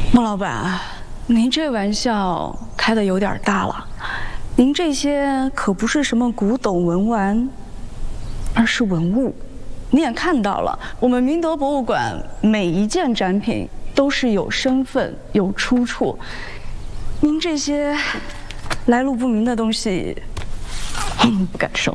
孟老板，您这玩笑开得有点大了。您这些可不是什么古董文玩，而是文物。你也看到了，我们明德博物馆每一件展品都是有身份、有出处。您这些来路不明的东西，不敢收。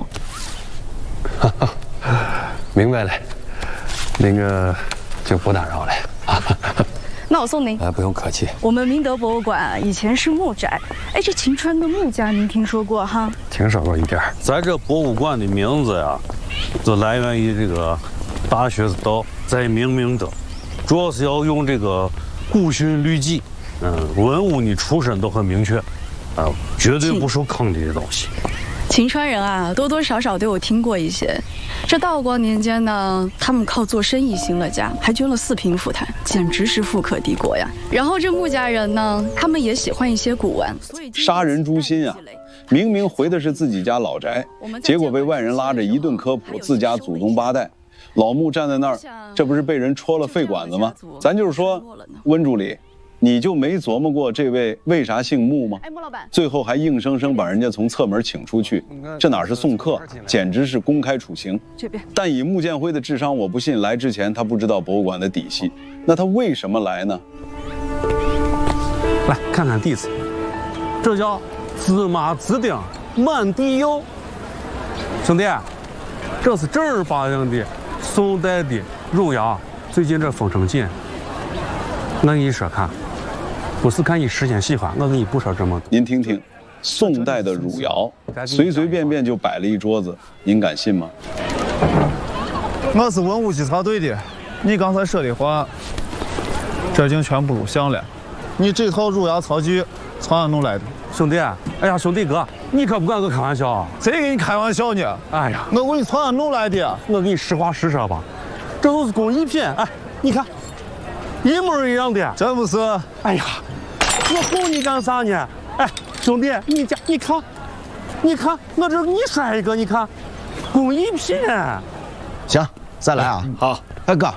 明白了，那个就不打扰了啊。 那我送您。 不用客气。 我们明德博物馆以前是木宅，哎，这秦川的木家您听说过哈？ 听说过一点。 咱这博物馆的名字呀，就来源于这个大学之道，在明德，主要是要用这个古训律己，文物的出身都很明确，绝对不受坑的东西。 秦川人啊，多多少少都有听过一些。这道光年间呢，他们靠做生意兴了家，还捐了4品府坛，简直是富可敌国呀。然后这穆家人呢，他们也喜欢一些古玩，所以杀人诛心啊！明明回的是自己家老宅，结果被外人拉着一顿科普自家祖宗8代。老穆站在那儿，这不是被人戳了肺管子吗？咱就是说，温助理，你就没琢磨过这位为啥姓穆吗？ 穆老板， 最后还硬生生把人家从侧门请出去，这哪是送客，简直是公开处刑。但以穆建辉的智商，我不信来之前他不知道博物馆的底细。那他为什么来呢？ 来看看底子，这叫芝麻子丁满地油。兄弟，这是正儿八经的宋代的汝窑。最近这风声紧，我跟你说看。不是看你时间喜欢，我给你不说这么多。 您听听，宋代的汝窑，随随便便就摆了一桌子，您敢信吗？ 我是文物稽查队的，你刚才说的话，这已经全部录像了。你这套汝窑曹具从哪弄来的？ 兄弟，哎呀，兄弟哥，你可不敢跟我开玩笑。 谁跟你开玩笑呢？ 哎呀， 我问你从哪弄来的？ 我给你实话实说吧，这都是工艺品。哎，你看，一模一样的。 真不是？ 哎呀。我哄你干啥呢？哎，兄弟，你看，我这给你甩一个，你看，工艺品。 行，再来啊！ 好， 哎哥，